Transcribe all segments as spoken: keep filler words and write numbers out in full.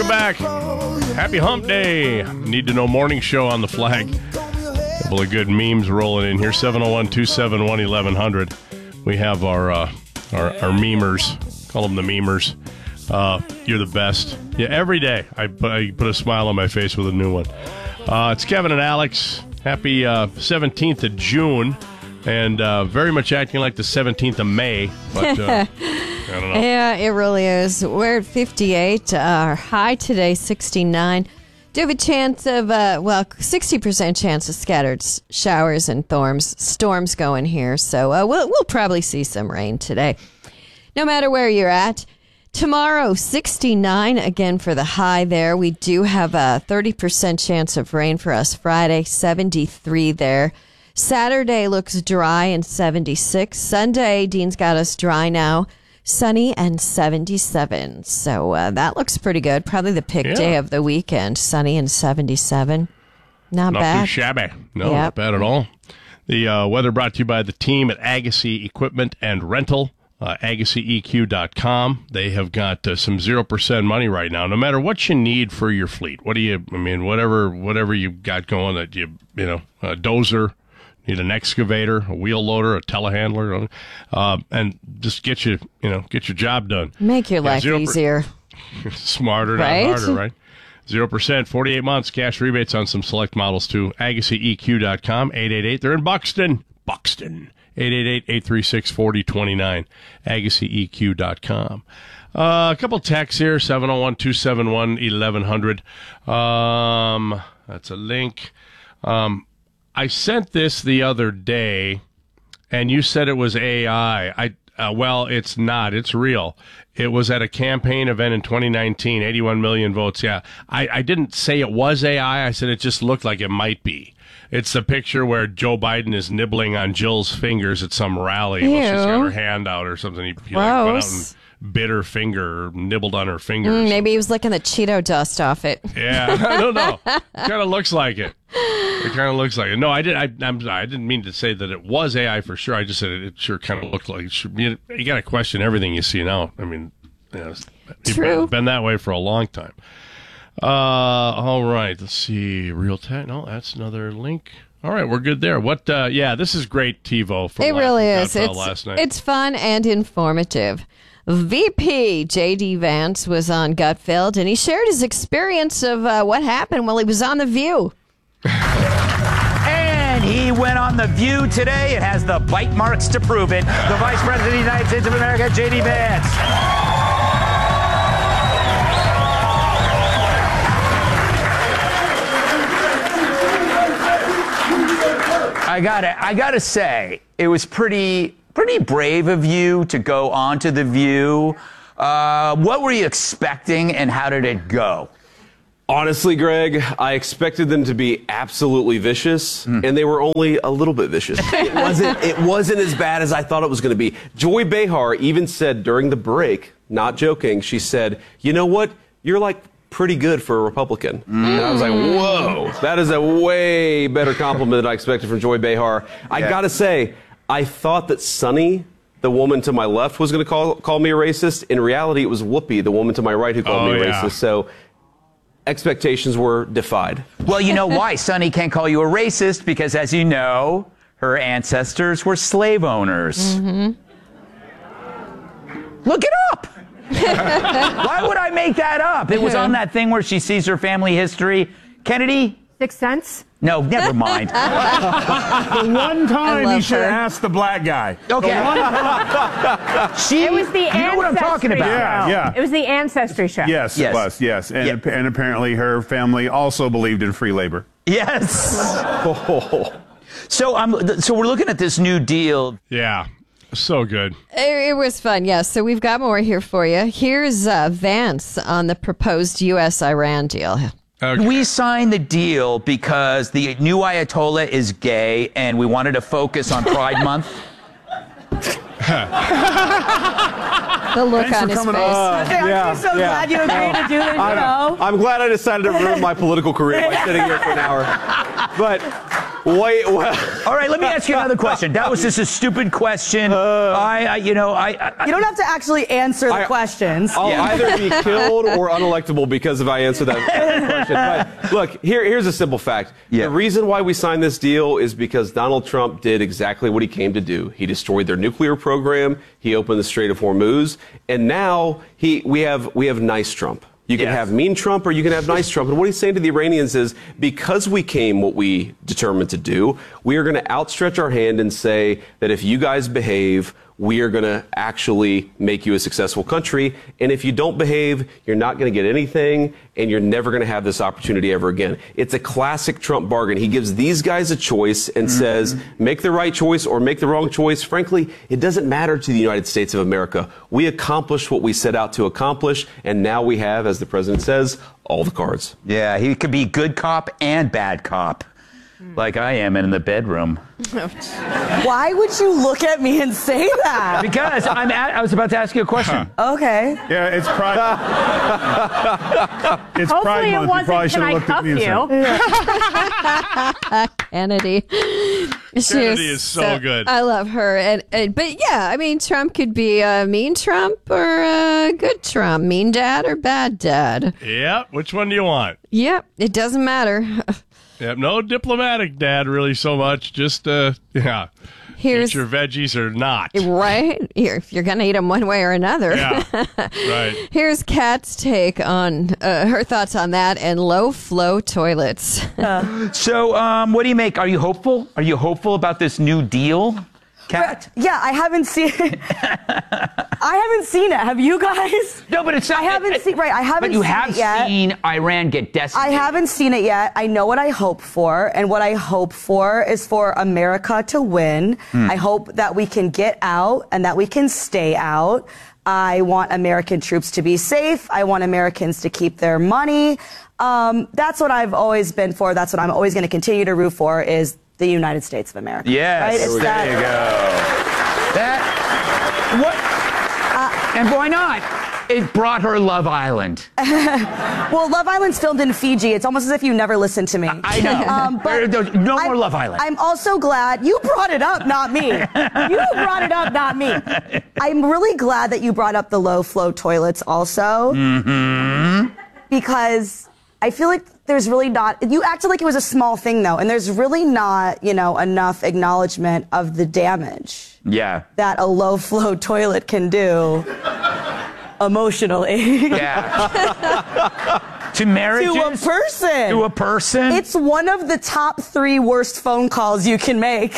Welcome back. Happy Hump Day. Need to know morning show on the flag. Couple of good memes rolling in here. seven oh one, two seven one, eleven hundred. We have our, uh, our our memers. Call them the memers. Uh, you're the best. Yeah, every day I put, I put a smile on my face with a new one. Uh, it's Kevin and Alex. Happy uh, seventeenth of June. And uh, very much acting like the seventeenth of May. But uh, I don't know. Yeah, it really is. We're at fifty-eight. Uh, our high today, sixty-nine. Do have a chance of, uh, well, sixty percent chance of scattered showers and storms, storms going here. So uh, we'll, we'll probably see some rain today. No matter where you're at. Tomorrow, sixty-nine, again for the high there. We do have a thirty percent chance of rain for us Friday, seventy-three there. Saturday looks dry and seventy-six. Sunday, Dean's got us dry now, sunny and seventy-seven. So uh, that looks pretty good. Probably the pick Yeah. day of the weekend, sunny and seventy-seven. Not, Not bad. too shabby. No, Yep. not bad at all. The uh, weather brought to you by the team at Agassi Equipment and Rental. Uh, Agassi E Q dot com. They have got uh, some zero percent money right now. No matter what you need for your fleet, what do you? I mean, whatever, whatever you've got going, that you, you know, a dozer, need an excavator, a wheel loader, a telehandler, uh, and just get you, you know, get your job done. Make your Yeah, life zero per- easier. Smarter, Right? not harder, right? Zero percent, forty-eight months, cash rebates on some select models too. Agassi E Q dot com. Eight eight eight. They're in Buxton. Buxton. eight eight eight, eight three six, four oh two nine, Agassi E Q dot com. Uh, a couple texts here, seven oh one, two seven one, eleven hundred. Um, that's a link. Um, I sent this the other day, and you said it was A I. I uh, well, it's not. It's real. It was at a campaign event in twenty nineteen, eighty-one million votes. Yeah, I, I didn't say it was A I. I said it just looked like it might be. It's the picture where Joe Biden is nibbling on Jill's fingers at some rally. Well, she's got Ew. her hand out or something. He, he like went out Gross. and bit her finger or nibbled on her finger. or Mm, maybe something. he was licking the Cheeto dust off it. Yeah, I don't know. It kind of looks like it. It kind of looks like it. No, I did. I, I'm. I didn't mean to say that it was A I for sure. I just said it, it sure kind of looked like. It should, you you got to question everything you see now. I mean, you know, it's it's True. been, been that way for a long time. Uh, all right. Let's see. Real tech. No, that's another link. All right, we're good there. What? Uh, yeah, this is great, TiVo. From It last, really is. Godfell It's, last night. it's fun and informative. V P J D Vance was on Gutfeld, and he shared his experience of uh, what happened while he was on The View. And he went on The View today and has the bite marks to prove it. The Vice President of the United States of America, J D Vance. I gotta, I gotta say, it was pretty, pretty brave of you to go on to The View. Uh, what were you expecting, and how did it go? Honestly, Greg, I expected them to be absolutely vicious, Mm. and they were only a little bit vicious. It wasn't, it wasn't as bad as I thought it was going to be. Joy Behar even said during the break, not joking, she said, you know what? You're like pretty good for a Republican. Mm. And I was like, whoa, that is a way better compliment than I expected from Joy Behar. I Yeah. got to say, I thought that Sunny, the woman to my left, was going to call, call me a racist. In reality, it was Whoopi, the woman to my right, who called Oh, me a yeah. racist. So expectations were defied. Well, you know why Sonny can't call you a racist, because as you know, her ancestors were slave owners. Mm-hmm. Look it up. Why would I make that up? It was on that thing where she sees her family history. Kennedy? Sixth Sense? No, never mind. The one time love you should her. ask the black guy. Okay. She, It was the you ancestry know what I'm talking about. Yeah, show. yeah. It was the ancestry show. Yes, Yes. it was, yes. And, Yeah. ap- and apparently her family also believed in free labor. Yes. So I'm. So we're looking at this new deal. yeah, so good. It, it was fun, yes. So we've got more here for you. Here's uh, Vance on the proposed U S Iran deal. Okay. We signed the deal because the new Ayatollah is gay, and we wanted to focus on Pride Month. The look Thanks on for his coming face. on. Aren't you so glad you agreed to do this show? I'm glad I decided to ruin my political career by sitting here for an hour. But Wait, well, All right, let me ask you another question. That was just a stupid question. I, I, you know, I, I You don't have to actually answer the I- questions. I'll either be killed or unelectable because if I answer that question. But look, here, here's a simple fact. Yeah. The reason why we signed this deal is because Donald Trump did exactly what he came to do. He destroyed their nuclear program. He opened the Strait of Hormuz, and now he we have we have nice Trump. You can Yes. have mean Trump or you can have nice Trump. And what he's saying to the Iranians is, because we came what we determined to do, we are going to outstretch our hand and say that if you guys behave, we are going to actually make you a successful country. And if you don't behave, you're not going to get anything, and you're never going to have this opportunity ever again. It's a classic Trump bargain. He gives these guys a choice and mm-hmm. says, make the right choice or make the wrong choice. Frankly, it doesn't matter to the United States of America. We accomplished what we set out to accomplish, and now we have, as the president says, all the cards. yeah, he could be good cop and bad cop, like I am in the bedroom. Why would you look at me and say that? Because I'm at, I was about to ask you a question. Okay. Yeah, it's Pride. It's Hopefully Pride it Month. You wasn't, probably should can have I looked at cuff me and you? said, Kennedy. She Kennedy is so good. I love her. And, and but yeah, I mean, Trump could be a mean Trump or a good Trump, mean dad or bad dad. Yeah, which one do you want? Yep, it doesn't matter. Yep, no diplomatic dad really so much. Just uh, yeah, Here's eat your veggies or not. right here. If you're gonna eat them one way or another. Yeah, right. Here's Kat's take on uh, her thoughts on that and low flow toilets. So, um, what do you make? Are you hopeful? Are you hopeful about this new deal, Kat? Yeah, I haven't seen I haven't seen it. Have you guys? No, but it's not. I haven't seen right. I haven't But you seen have it yet. seen Iran get I decimated. haven't seen it yet. I know what I hope for, and what I hope for is for America to win. I hope that we can get out and that we can stay out. I want American troops to be safe. I want Americans to keep their money. Um, that's what I've always been for. That's what I'm always going to continue to root for is the United States of America. Yes, Right? It's there that- you go. That what? And why not? It brought her Love Island. Well, Love Island's filmed in Fiji. It's almost as if you never listened to me. I know. Um, but There- there's no I'm- more Love Island. I'm also glad you brought it up, not me. You brought it up, not me. I'm really glad that you brought up the low flow toilets also. Mm-hmm. Because I feel like there's really not, you acted like it was a small thing though, and there's really not, you know, enough acknowledgement of the damage Yeah. that a low flow toilet can do emotionally. Yeah. To marriages. To a person. To a person. It's one of the top three worst phone calls you can make.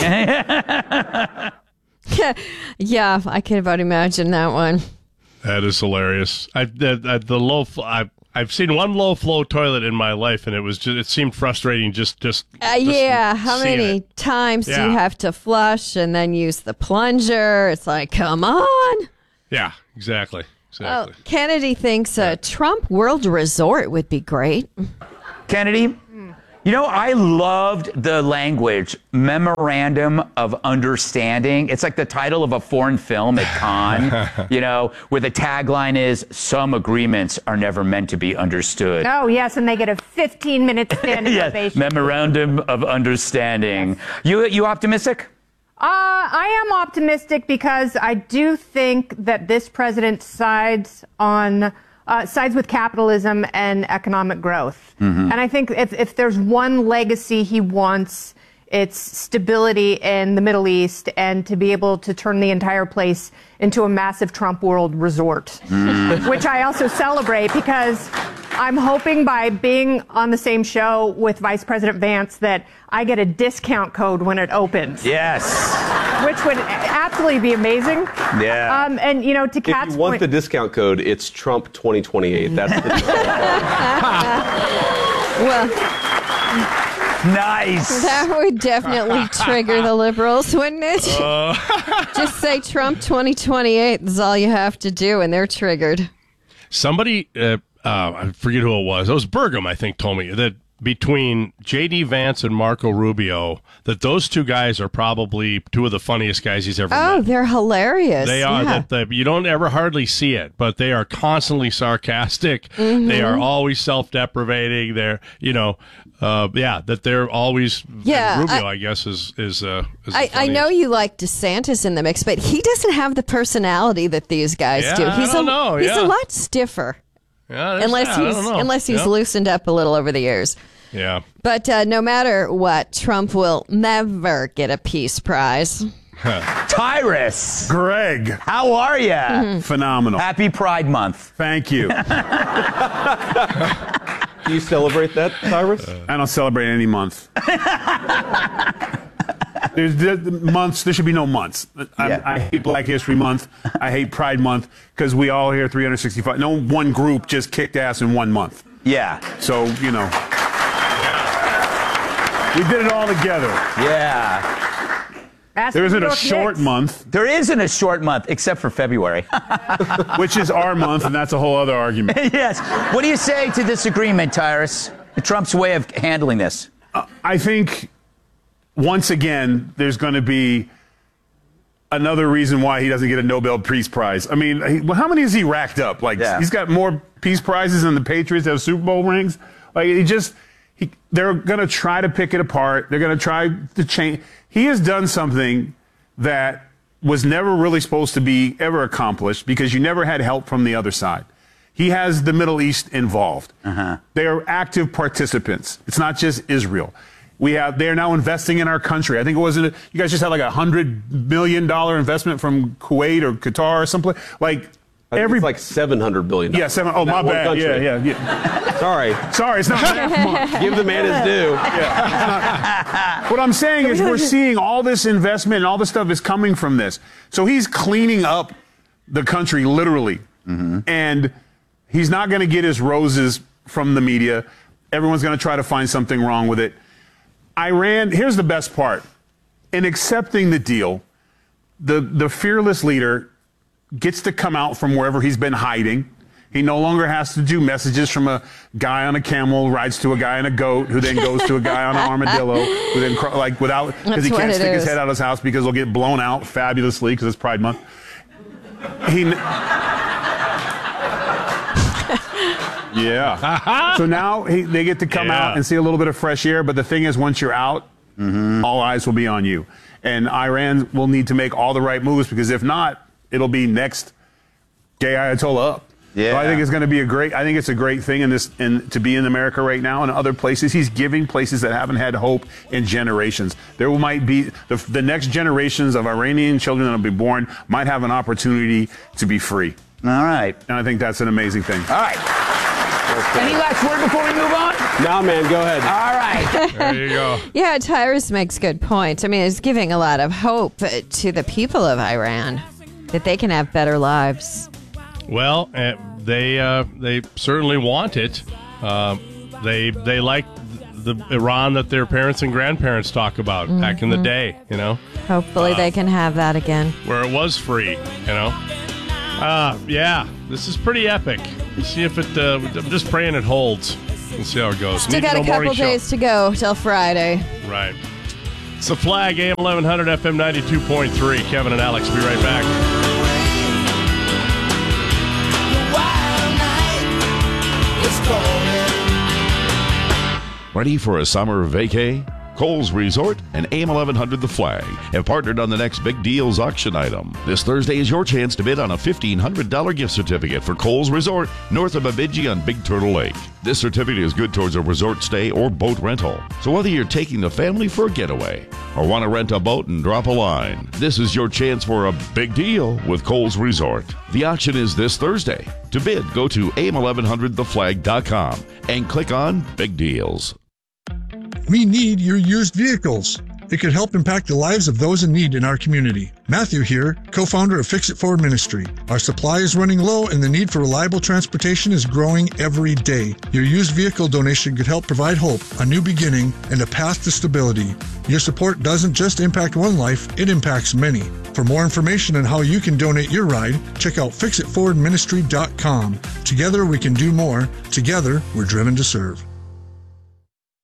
Yeah, I can about imagine that one. That is hilarious. I the, the, the low. fl- I I've seen one low flow toilet in my life, and it was just, it seemed frustrating. Just just, Uh, just yeah, how seeing many it. times do Yeah. you have to flush and then use the plunger? It's like, come on. Yeah, exactly. Oh, Exactly. Kennedy thinks a Trump World Resort would be great. Kennedy, you know, I loved the language, Memorandum of Understanding. It's like the title of a foreign film at Cannes, you know, where the tagline is, some agreements are never meant to be understood. Oh, yes, and they get a fifteen minute standing Yes, ovation. Memorandum of Understanding. You, you optimistic? Uh, I am optimistic because I do think that this president sides on uh, sides with capitalism and economic growth. And I think if, if there's one legacy he wants, it's stability in the Middle East and to be able to turn the entire place into a massive Trump World Resort, which I also celebrate because I'm hoping by being on the same show with Vice President Vance that I get a discount code when it opens. Yes. Which would absolutely be amazing. Yeah. Um, and, you know, to If Kat's you want point, the discount code, it's Trump twenty twenty-eight. That's the Well, Nice. that would definitely trigger the liberals, wouldn't it? Just say Trump twenty twenty-eight is all you have to do, and they're triggered. Somebody, uh, uh, I forget who it was. It was Burgum, I think, told me that between J D Vance and Marco Rubio that those two guys are probably two of the funniest guys he's ever Oh, met. they're hilarious. They are. Yeah. That the, you don't ever hardly see it, but they are constantly sarcastic. Mm-hmm. They are always self-deprecating. They're, you know, uh, yeah, that they're always. Yeah, and Rubio, I- I, guess, is is. Uh, is the I, I know funniest. you like DeSantis in the mix, but he doesn't have the personality that these guys Yeah, do. I He's don't a know, he's yeah. a lot stiffer. Yeah, there's Unless that. I he's don't know. unless he's Yeah. loosened up a little over the years. Yeah. But uh, no matter what, Trump will never get a peace prize. Tyrus, Greg, how are you? Mm-hmm. phenomenal. Happy Pride Month. Thank you. Do you celebrate that, Tyrus? I don't celebrate any month. There's the, the months. There should be no months. I, Yeah. I hate Black History Month. I hate Pride Month because we all here three hundred sixty-five. No one group just kicked ass in one month. Yeah. So you know, we did it all together. Yeah. Ask There the isn't New a York short Knicks. month, There isn't a short month except for February. which is our month, and that's a whole other argument. Yes. What do you say to this agreement, Tyrus? Trump's way of handling this. I think once again, there's going to be another reason why he doesn't get a Nobel Peace Prize. I mean, he, well, how many has he racked up? Like, Yeah. he's got more peace prizes than the Patriots have Super Bowl rings. Like, he just, he, they're going to try to pick it apart. They're going to try to change. He has done something that was never really supposed to be ever accomplished because you never had help from the other side. He has the Middle East involved. Uh-huh. They are active participants. It's not just Israel. We have, they are now investing in our country. I think it wasn't, you guys just had like a hundred million dollar investment from Kuwait or Qatar or someplace. Like, I think every, it's like seven hundred billion dollars. yeah, seven, oh, my Not one bad. country. Yeah, yeah, yeah. Sorry. Sorry, it's not half month. Give the man his due. What I'm saying is we're seeing all this investment and all this stuff is coming from this. So he's cleaning up the country literally. Mm-hmm. And he's not going to get his roses from the media. Everyone's going to try to find something wrong with it. Iran, here's the best part. In accepting the deal, the, the fearless leader gets to come out from wherever he's been hiding. He no longer has to do messages from a guy on a camel, rides to a guy on a goat, who then goes to a guy on an armadillo, who then, cr- like, without, because he That's can't what it stick his is. head out of his house because he'll get blown out fabulously because it's Pride Month. He. n- Yeah. So now he, they get to come Yeah. out and see a little bit of fresh air. But the thing is, once you're out, all eyes will be on you. And Iran will need to make all the right moves because if not, it'll be next gay Ayatollah up. Yeah. So I think it's going to be a great. I think it's a great thing in this, in to be in America right now and other places. He's giving places that haven't had hope in generations. There might be the, the next generations of Iranian children that will be born might have an opportunity to be free. All right. And I think that's an amazing thing. All right. Any last word before we move on? Nah, man, go ahead. All right. There you go. Yeah, Tyrus makes good points. I mean, it's giving a lot of hope uh, to the people of Iran that they can have better lives. Well, uh, they uh, they certainly want it. Uh, they they like the Iran that their parents and grandparents talk about back in the day. You know, Hopefully, they can have that again. where it was free. You know. Uh, yeah, this is pretty epic. See if it. Uh, I'm just praying it holds. We'll see how it goes. Still Need to got a Know Morning couple Show. days to go till Friday. Right. It's the Flag, A M eleven hundred, F M ninety-two point three. Kevin and Alex will be right back. Ready for a summer vacay? Kohl's Resort and A M eleven hundred The Flag have partnered on the next Big Deals auction item. This Thursday is your chance to bid on a fifteen hundred dollars gift certificate for Kohl's Resort north of Bemidji on Big Turtle Lake. This certificate is good towards a resort stay or boat rental. So whether you're taking the family for a getaway or want to rent a boat and drop a line, this is your chance for a big deal with Kohl's Resort. The auction is this Thursday. To bid, go to A M eleven hundred the flag dot com and click on Big Deals. We need your used vehicles. It could help impact the lives of those in need in our community. Matthew here, co-founder of Fix It Forward Ministry. Our supply is running low and the need for reliable transportation is growing every day. Your used vehicle donation could help provide hope, a new beginning, and a path to stability. Your support doesn't just impact one life, it impacts many. For more information on how you can donate your ride, check out fix it forward ministry dot com. Together we can do more. Together we're driven to serve.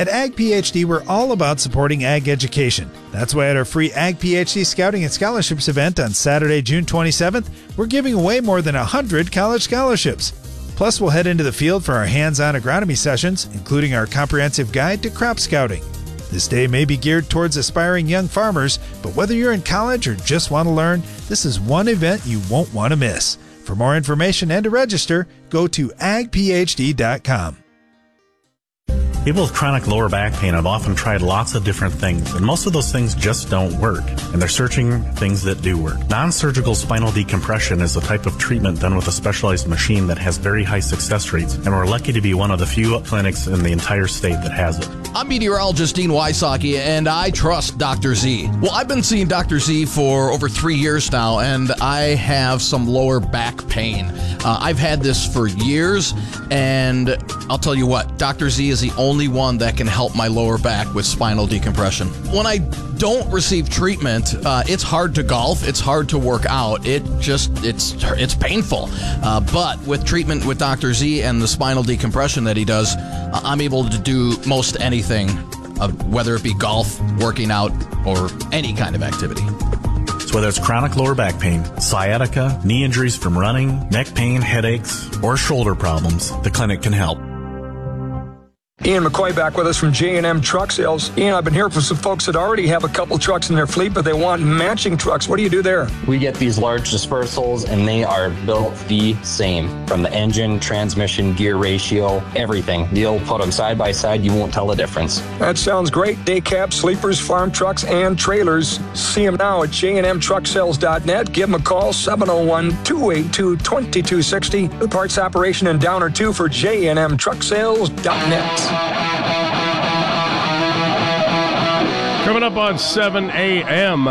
At Ag PhD, we're all about supporting ag education. That's why at our free Ag PhD Scouting and Scholarships event on Saturday, June twenty-seventh, we're giving away more than one hundred college scholarships. Plus, we'll head into the field for our hands-on agronomy sessions, including our comprehensive guide to crop scouting. This day may be geared towards aspiring young farmers, but whether you're in college or just want to learn, this is one event you won't want to miss. For more information and to register, go to ag p h d dot com. People with chronic lower back pain have often tried lots of different things, and most of those things just don't work, and they're searching things that do work. Non-surgical spinal decompression is a type of treatment done with a specialized machine that has very high success rates, and we're lucky to be one of the few clinics in the entire state that has it. I'm meteorologist Dean Wysocki, and I trust Doctor Z. Well, I've been seeing Doctor Z for over three years now, and I have some lower back pain. Uh, I've had this for years, and I'll tell you what, Doctor Z is the only one that can help my lower back with spinal decompression. When I don't receive treatment, uh, it's hard to golf, it's hard to work out, it just, it's it's painful. Uh, but with treatment with Doctor Z and the spinal decompression that he does, I'm able to do most anything, uh, whether it be golf, working out, or any kind of activity. So whether it's chronic lower back pain, sciatica, knee injuries from running, neck pain, headaches, or shoulder problems, the clinic can help. Ian McCoy back with us from J and M Truck Sales. Ian, I've been hearing from some folks that already have a couple trucks in their fleet, but they want matching trucks. What do you do there? We get these large dispersals, and they are built the same. From the engine, transmission, gear ratio, everything. You'll put them side by side, you won't tell the difference. That sounds great. Day cabs, sleepers, farm trucks, and trailers. See them now at j and m truck sales dot net. Give them a call, seven oh one, two eight two, two two six oh. The parts operation in Downer two for j and m truck sales dot net. Coming up on seven a.m.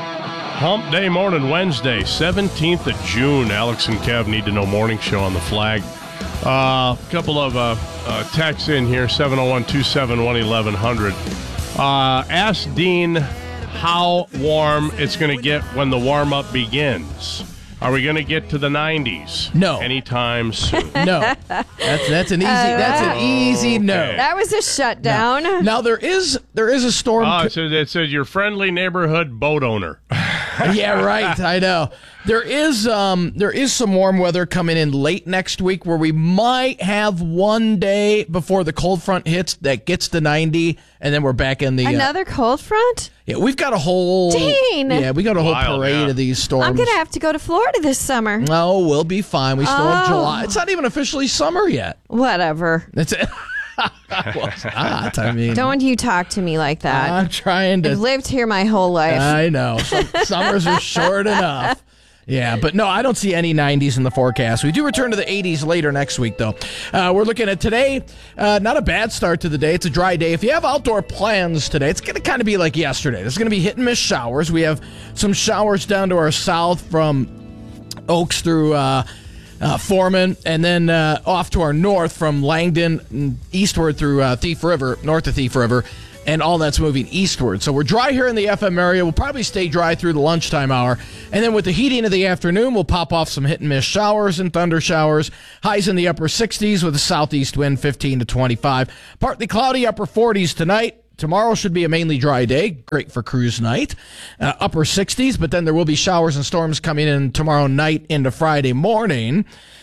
Hump Day morning, Wednesday, seventeenth of June. Alex and Kev Need to Know morning show on the flag. A uh, couple of uh, uh, texts in here, seven oh one, two seven one, eleven hundred. Uh, ask Dean how warm it's going to get when the warm-up begins. Are we going to get to the nineties? No. Anytime soon? No. That's that's an easy uh, that's an easy no. Okay. That was a shutdown. Now, now there is there is a storm. Oh, it says, it says your friendly neighborhood boat owner. Yeah, right. I know. There is um there is some warm weather coming in late next week where we might have one day before the cold front hits that gets to ninety, and then we're back in the another uh, cold front. Yeah, we've got a whole Dean. Yeah, we got a whole Wild, parade yeah. of these storms. I'm gonna have to go to Florida this summer. No, we'll be fine. We still oh. have July. It's not even officially summer yet. Whatever. That's it. Well, it's not. I mean, don't you talk to me like that. I'm trying to. I've lived here my whole life. I know. Some, summers are short enough. Yeah, but no, I don't see any nineties in the forecast. We do return to the eighties later next week, though. Uh, we're looking at today, uh, not a bad start to the day. It's a dry day. If you have outdoor plans today, it's going to kind of be like yesterday. There's going to be hit and miss showers. We have some showers down to our south from Oaks through uh, uh, Foreman, and then uh, off to our north from Langdon eastward through uh, Thief River, north of Thief River. And all that's moving eastward. So we're dry here in the F M area. We'll probably stay dry through the lunchtime hour. And then with the heating of the afternoon, we'll pop off some hit and miss showers and thunder showers. Highs in the upper sixties with a southeast wind fifteen to twenty-five. Partly cloudy, upper forties tonight. Tomorrow should be a mainly dry day. Great for cruise night. Uh, upper sixties, but then there will be showers and storms coming in tomorrow night into Friday morning.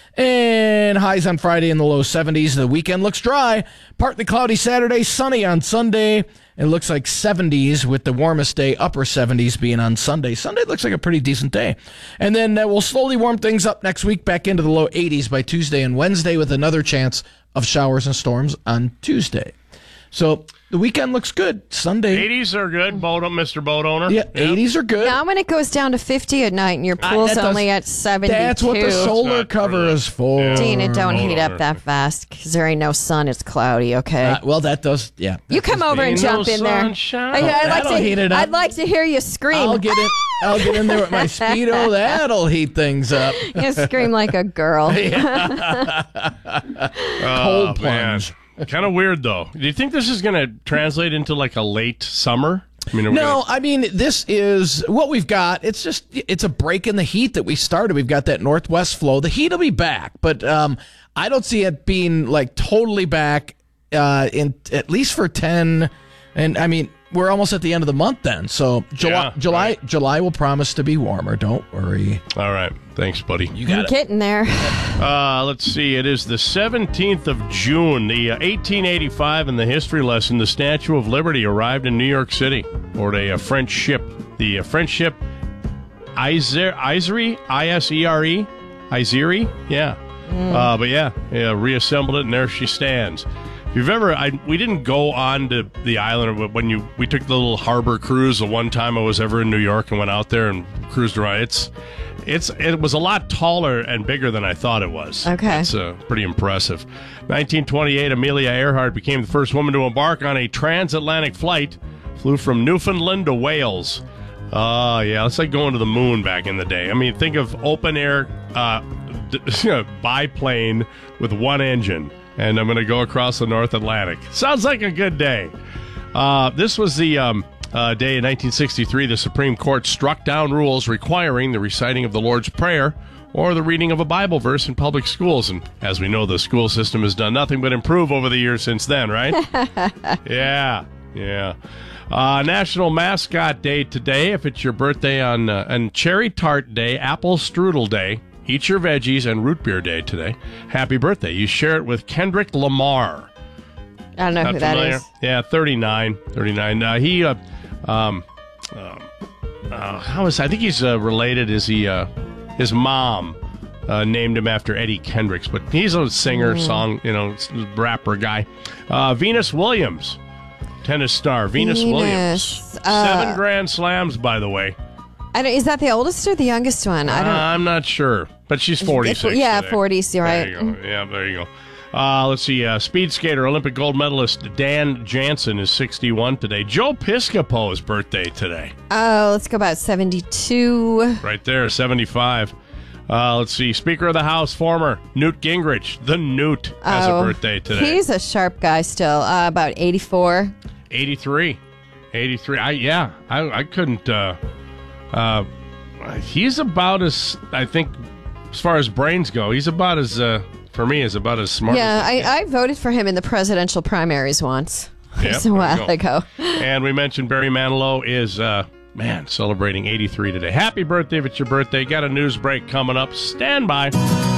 And highs on Friday in the low seventies. The weekend looks dry. Partly cloudy Saturday, sunny on Sunday. It looks like seventies with the warmest day, upper seventies being on Sunday. Sunday looks like a pretty decent day. And then uh, we'll slowly warm things up next week back into the low eighties by Tuesday and Wednesday with another chance of showers and storms on Tuesday. So the weekend looks good. Sunday. eighties are good, boat, Mister Boat Owner. Yeah, yeah. eighties are good. Now when it goes down to fifty at night and your pool's uh, only at seventy-two. That's what the solar cover is for. Yeah. Dean, it don't Boat heat owner. up that fast because there ain't no sun. It's cloudy, okay? Uh, well, that does, yeah. You come over and Ain't jump no in there. sunshine. I, I'd, like That'll to, heat it up. I'd like to hear you scream. I'll get in. I'll get in there with my Speedo. That'll heat things up. You scream like a girl. Oh, Cold plunge. Kind of weird, though. Do you think this is going to translate into like a late summer? I mean, are we No, gonna- I mean, this is what we've got. It's just, it's a break in the heat that we started. We've got that northwest flow. The heat will be back, but um, I don't see it being like totally back uh, in at least for ten. And I mean, we're almost at the end of the month then. So July, Yeah, July, right. July will promise to be warmer. Don't worry. All right. Thanks, buddy. You got I'm it. getting there. Uh, let's see. It is the seventeenth of June, the uh, eighteen eighty-five in the history lesson. The Statue of Liberty arrived in New York City aboard a, a French ship. The uh, French ship Iser, Iseri, I S E R E, Iseri, yeah. Mm. Uh, but yeah, yeah, reassembled it, and there she stands. If you've ever, I, we didn't go on to the island, but when you we took the little harbor cruise the one time I was ever in New York and went out there and cruised around. It's, it's, it was a lot taller and bigger than I thought it was. Okay. It's uh, pretty impressive. nineteen twenty-eight, Amelia Earhart became the first woman to embark on a transatlantic flight. Flew from Newfoundland to Wales. Uh, yeah, it's like going to the moon back in the day. I mean, think of open air uh, d- biplane with one engine, and I'm going to go across the North Atlantic. Sounds like a good day. Uh, this was the um, uh, day in nineteen sixty-three the Supreme Court struck down rules requiring the reciting of the Lord's Prayer or the reading of a Bible verse in public schools. And as we know, the school system has done nothing but improve over the years since then, right? yeah, yeah. Uh, National Mascot Day today. If it's your birthday on uh, and Cherry Tart Day, Apple Strudel Day, Eat Your Veggies, and Root Beer Day today. Happy birthday. You share it with Kendrick Lamar. I don't know Not who familiar? that is. Yeah, thirty-nine. thirty-nine. Uh, he, uh, um, uh, uh, how is, I think he's uh, related. Is he, uh, his mom uh, named him after Eddie Kendricks, but he's a singer, Mm. song, you know, rapper guy. Uh, Venus Williams. Tennis star Venus, Venus, Williams. uh, Seven Grand Slams, by the way. I don't, is that the oldest or the youngest one? I Uh, don't. I'm not sure, but she's forty-six. Yeah, today. forties, you're right. There you go. Yeah, there you go. Uh, let's see. Uh, speed skater, Olympic gold medalist Dan Jansen is sixty-one today. Joe Piscopo's birthday today. Oh, let's go about seventy-two. Right there, seventy-five. Uh, let's see. Speaker of the House, former Newt Gingrich. The Newt has Oh, a birthday today. He's a sharp guy still. Uh, about eighty-four. eighty-three. eighty-three. I yeah. I I couldn't. Uh, uh, he's about as I think, as far as brains go, he's about as uh, for me is about as smart. Yeah, as I, I voted for him in the presidential primaries once. Yep, It's a there you while go. ago. And we mentioned Barry Manilow is, uh, man, celebrating eighty-three today. Happy birthday if it's your birthday. Got a news break coming up. Stand by.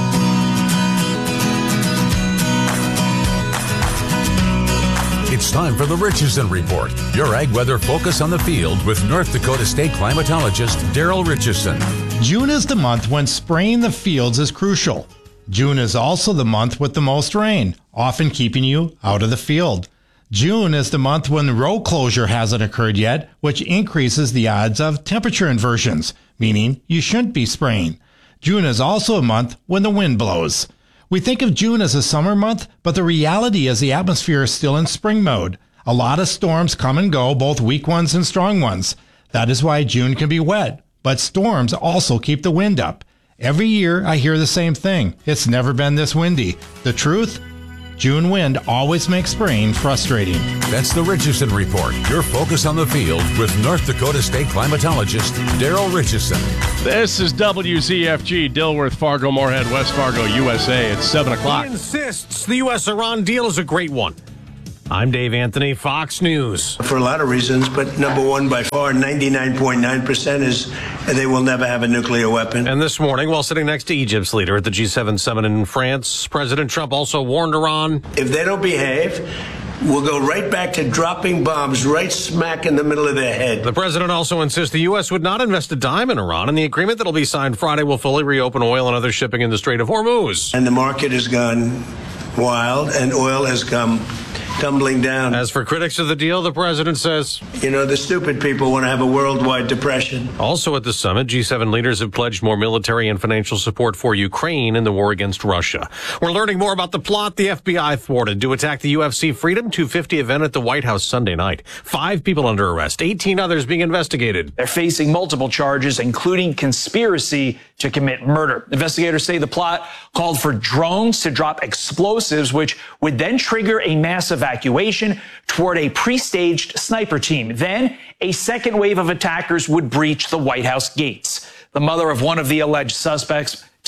It's time for the Richardson Report, your ag weather focus on the field with North Dakota State climatologist Daryl Richardson. June is the month when spraying the fields is crucial. June is also the month with the most rain, often keeping you out of the field. June is the month when row closure hasn't occurred yet, which increases the odds of temperature inversions, meaning you shouldn't be spraying. June is also a month when the wind blows. We think of June as a summer month, but the reality is the atmosphere is still in spring mode. A lot of storms come and go, both weak ones and strong ones. That is why June can be wet, but storms also keep the wind up. Every year I hear the same thing. It's never been this windy. The truth? June wind always makes spraying frustrating. That's the Richardson Report, your focus on the field with North Dakota State climatologist Daryl Richardson. This is W Z F G, Dilworth, Fargo, Moorhead, West Fargo, U S A. It's seven o'clock. He insists the U S Iran deal is a great one. I'm Dave Anthony, Fox News. For a lot of reasons, but number one, by far, ninety-nine point nine percent is they will never have a nuclear weapon. And this morning, while sitting next to Egypt's leader at the G seven summit in France, President Trump also warned Iran. If they don't behave, we'll go right back to dropping bombs right smack in the middle of their head. The president also insists the U S would not invest a dime in Iran, and the agreement that will be signed Friday will fully reopen oil and other shipping in the Strait of Hormuz. And the market has gone wild, and oil has come tumbling down. As for critics of the deal, the president says, you know, the stupid people want to have a worldwide depression. Also at the summit, G seven leaders have pledged more military and financial support for Ukraine in the war against Russia. We're learning more about the plot the F B I thwarted to attack the U F C Freedom two fifty event at the White House Sunday night. Five people under arrest, eighteen others being investigated. They're facing multiple charges, including conspiracy to commit murder. Investigators say the plot called for drones to drop explosives, which would then trigger a mass evacuation toward a pre-staged sniper team. Then a second wave of attackers would breach the White House gates. The mother of one of the alleged suspects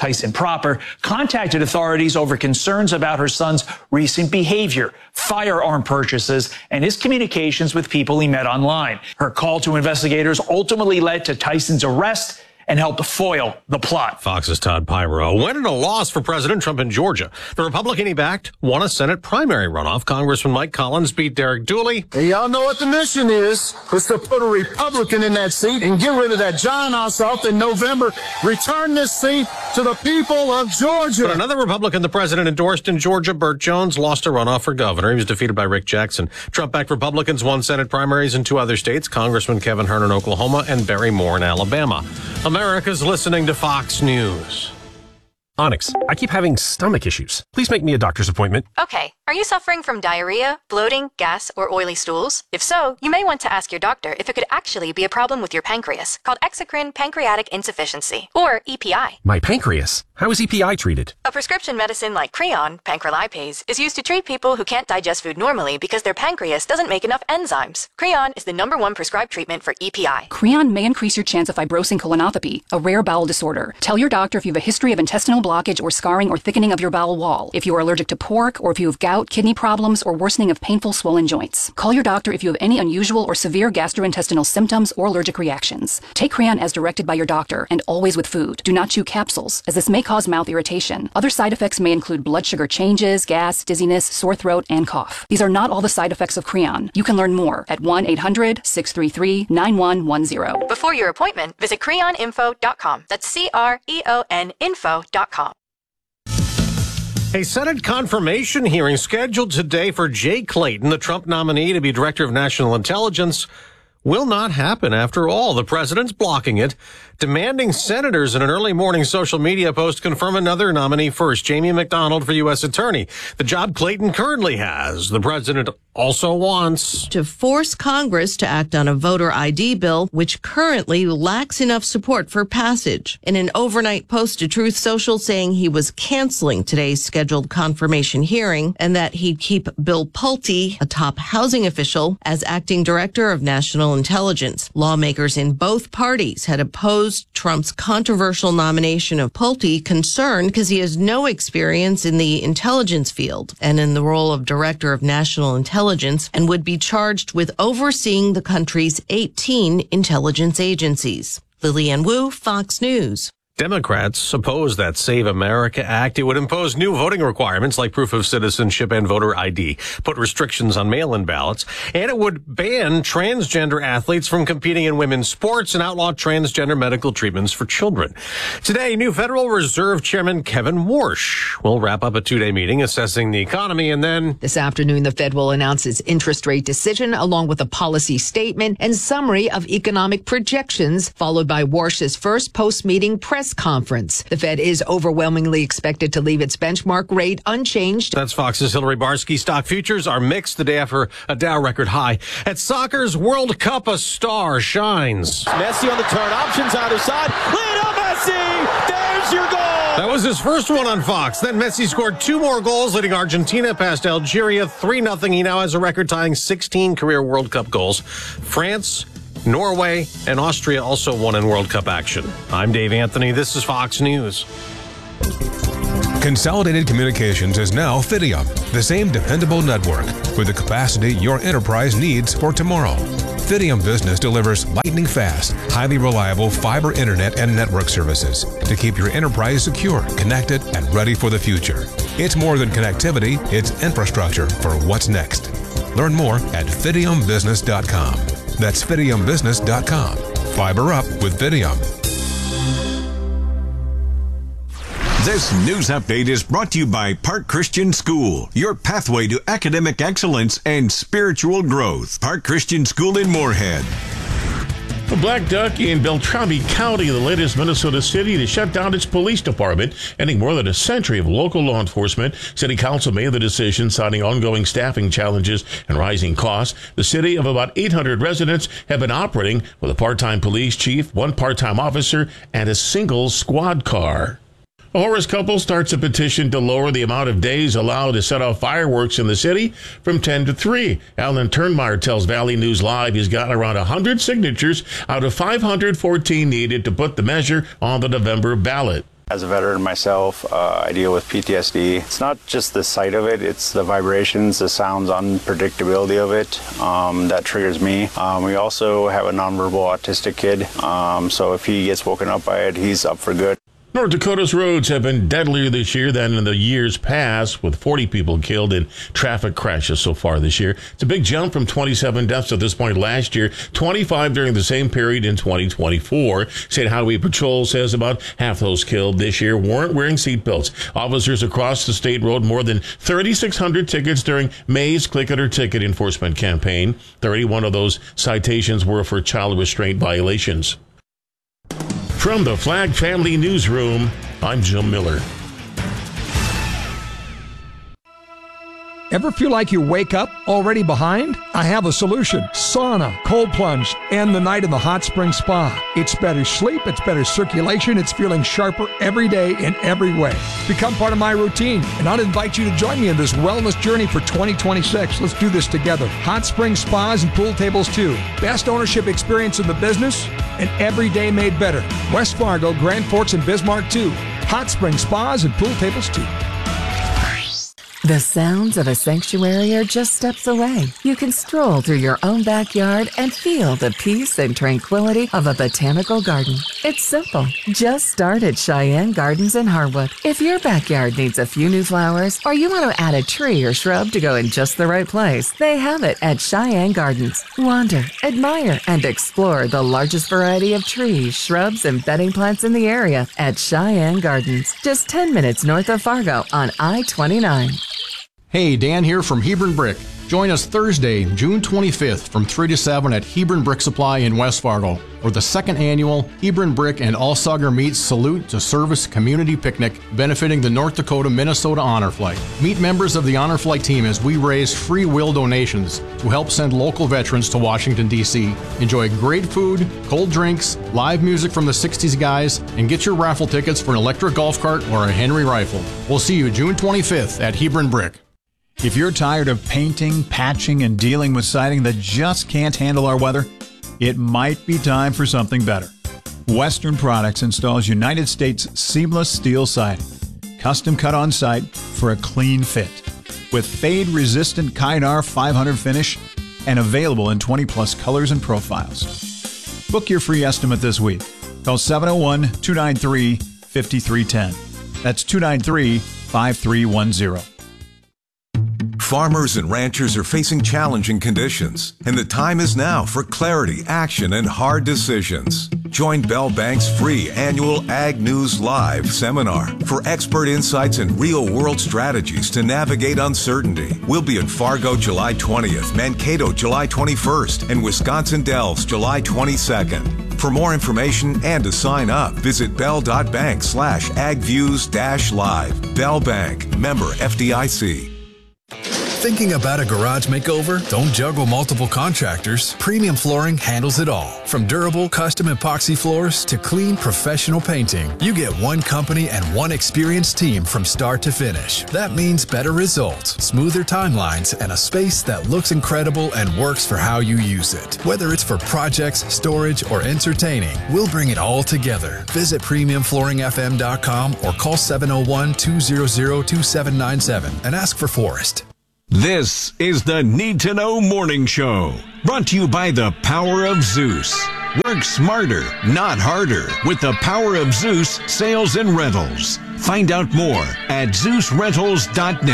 Tyson Proper, contacted authorities over concerns about her son's recent behavior, firearm purchases, and his communications with people he met online. Her call to investigators ultimately led to Tyson's arrest and helped foil the plot. Fox's Todd Pyro. Win and a loss for President Trump in Georgia. The Republican he backed won a Senate primary runoff. Congressman Mike Collins beat Derek Dooley. Hey, y'all know what the mission is. It's to put a Republican in that seat and get rid of that John Ossoff in November. Return this seat to the people of Georgia. But another Republican the president endorsed in Georgia, Burt Jones, lost a runoff for governor. He was defeated by Rick Jackson. Trump-backed Republicans won Senate primaries in two other states, Congressman Kevin Hern in Oklahoma and Barry Moore in Alabama. America's listening to Fox News. Onyx, I keep having stomach issues. Please make me a doctor's appointment. Okay. Are you suffering from diarrhea, bloating, gas, or oily stools? If so, you may want to ask your doctor if it could actually be a problem with your pancreas, called exocrine pancreatic insufficiency, or E P I. My pancreas? How is E P I treated? A prescription medicine like Creon, pancrelipase, is used to treat people who can't digest food normally because their pancreas doesn't make enough enzymes. Creon is the number one prescribed treatment for E P I. Creon may increase your chance of fibrosing colonopathy, a rare bowel disorder. Tell your doctor if you have a history of intestinal blockage or scarring or thickening of your bowel wall, if you are allergic to pork, or if you have gout, kidney problems, or worsening of painful swollen joints. Call your doctor if you have any unusual or severe gastrointestinal symptoms or allergic reactions. Take Creon as directed by your doctor, and always with food. Do not chew capsules, as this may cause mouth irritation. Other side effects may include blood sugar changes, gas, dizziness, sore throat, and cough. These are not all the side effects of Creon. You can learn more at one eight hundred, six three three, nine one one zero. Before your appointment, visit creon info dot com. That's C R E O N info dot com. A Senate confirmation hearing scheduled today for Jay Clayton, the Trump nominee to be Director of National Intelligence, will not happen after all. The president's blocking it, demanding senators in an early morning social media post confirm another nominee first, Jamie McDonald for U S Attorney, the job Clayton currently has. The president also wants to force Congress to act on a voter I D bill, which currently lacks enough support for passage. In an overnight post to Truth Social saying he was canceling today's scheduled confirmation hearing and that he'd keep Bill Pulte, a top housing official, as acting director of national intelligence. Lawmakers in both parties had opposed Trump's controversial nomination of Pulte, concerned because he has no experience in the intelligence field and in the role of director of national intelligence, and would be charged with overseeing the country's eighteen intelligence agencies. Lillian Wu, Fox News. Democrats oppose that Save America Act. It would impose new voting requirements like proof of citizenship and voter I D, put restrictions on mail-in ballots, and it would ban transgender athletes from competing in women's sports and outlaw transgender medical treatments for children. Today, new Federal Reserve Chairman Kevin Warsh will wrap up a two-day meeting assessing the economy, and then this afternoon, the Fed will announce its interest rate decision along with a policy statement and summary of economic projections, followed by Warsh's first post-meeting press conference. The Fed is overwhelmingly expected to leave its benchmark rate unchanged. That's Fox's Hillary Barsky. Stock futures are mixed the day after a Dow record high. At soccer's World Cup, a star shines. Messi on the turn, options either side. Lionel Messi! There's your goal! That was his first one on Fox. Then Messi scored two more goals, leading Argentina past Algeria three nothing. He now has a record-tying sixteen career World Cup goals. France, Norway, and Austria also won in World Cup action. I'm Dave Anthony. This is Fox News. Consolidated Communications is now Fidium, the same dependable network with the capacity your enterprise needs for tomorrow. Fidium Business delivers lightning-fast, highly reliable fiber internet and network services to keep your enterprise secure, connected, and ready for the future. It's more than connectivity, it's infrastructure for what's next. Learn more at fidium business dot com. That's fidium business dot com. Fiber up with Fidium. This news update is brought to you by Park Christian School, your pathway to academic excellence and spiritual growth. Park Christian School in Moorhead. A Black Duck in Beltrami County, the latest Minnesota city to shut down its police department, ending more than a century of local law enforcement. City Council made the decision, citing ongoing staffing challenges and rising costs. The city of about eight hundred residents have been operating with a part-time police chief, one part-time officer, and a single squad car. A Horace couple starts a petition to lower the amount of days allowed to set off fireworks in the city from ten to three. Alan Turnmeyer tells Valley News Live he's got around one hundred signatures out of five hundred fourteen needed to put the measure on the November ballot. As a veteran myself, uh, I deal with P T S D. It's not just the sight of it, it's the vibrations, the sounds, unpredictability of it um, that triggers me. Um, we also have a nonverbal autistic kid, um, so if he gets woken up by it, he's up for good. North Dakota's roads have been deadlier this year than in the years past, with forty people killed in traffic crashes so far this year. It's a big jump from twenty-seven deaths at this point last year, twenty-five during the same period in twenty twenty-four. State Highway Patrol says about half those killed this year weren't wearing seatbelts. Officers across the state wrote more than thirty-six hundred tickets during May's Click It or Ticket enforcement campaign. thirty-one of those citations were for child restraint violations. From the Flag Family Newsroom, I'm Jim Miller. Ever feel like you wake up already behind? I have a solution. Sauna, cold plunge, and the night in the hot spring spa. It's better sleep, it's better circulation, it's feeling sharper every day in every way. Become part of my routine, and I'll invite you to join me in this wellness journey for twenty twenty-six. Let's do this together. Hot spring spas and pool tables too. Best ownership experience in the business, and every day made better. West Fargo, Grand Forks, and Bismarck too. Hot spring spas and pool tables too. The sounds of a sanctuary are just steps away. You can stroll through your own backyard and feel the peace and tranquility of a botanical garden. It's simple. Just start at Cheyenne Gardens in Harwood. If your backyard needs a few new flowers, or you want to add a tree or shrub to go in just the right place, they have it at Cheyenne Gardens. Wander, admire, and explore the largest variety of trees, shrubs, and bedding plants in the area at Cheyenne Gardens, just ten minutes north of Fargo on I twenty-nine. Hey, Dan here from Hebron Brick. Join us Thursday, June twenty-fifth from three to seven at Hebron Brick Supply in West Fargo for the second annual Hebron Brick and Allsager Meets Salute to Service Community Picnic benefiting the North Dakota-Minnesota Honor Flight. Meet members of the Honor Flight team as we raise free will donations to help send local veterans to Washington, D C Enjoy great food, cold drinks, live music from the sixties guys, and get your raffle tickets for an electric golf cart or a Henry rifle. We'll see you June twenty-fifth at Hebron Brick. If you're tired of painting, patching, and dealing with siding that just can't handle our weather, it might be time for something better. Western Products installs United States seamless steel siding, custom cut on site for a clean fit, with fade-resistant Kynar five hundred finish and available in twenty plus colors and profiles. Book your free estimate this week. Call seven oh one, two nine three, five three one zero. That's two nine three, five three one zero. Farmers and ranchers are facing challenging conditions, and the time is now for clarity, action, and hard decisions. Join Bell Bank's free annual Ag News Live seminar for expert insights and real-world strategies to navigate uncertainty. We'll be in Fargo July twentieth, Mankato July twenty-first, and Wisconsin Dells July twenty-second. For more information and to sign up, visit bell.bank slash agviews dash live. Bell Bank, member F D I C. Thinking about a garage makeover? Don't juggle multiple contractors. Premium Flooring handles it all. From durable, custom epoxy floors to clean, professional painting, you get one company and one experienced team from start to finish. That means better results, smoother timelines, and a space that looks incredible and works for how you use it. Whether it's for projects, storage, or entertaining, we'll bring it all together. Visit premium flooring f m dot com or call seven oh one, two hundred, two seven nine seven and ask for Forrest. This is the Need to Know Morning Show, brought to you by the Power of Zeus. Work smarter, not harder, with the Power of Zeus Sales and Rentals. Find out more at zeus rentals dot net.